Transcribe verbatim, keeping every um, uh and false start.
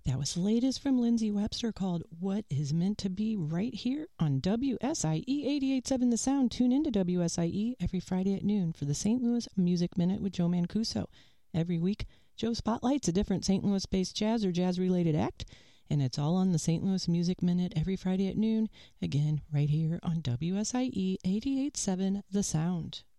That was the latest from Lindsay Webster called What Is Meant to Be right here on W S I E eighty-eight point seven The Sound. Tune into W S I E every Friday at noon for the Saint Louis Music Minute with Joe Mancuso. Every week, Joe spotlights a different Saint Louis-based jazz or jazz-related act, and it's all on the Saint Louis Music Minute every Friday at noon, again, right here on W S I E eighty-eight point seven The Sound.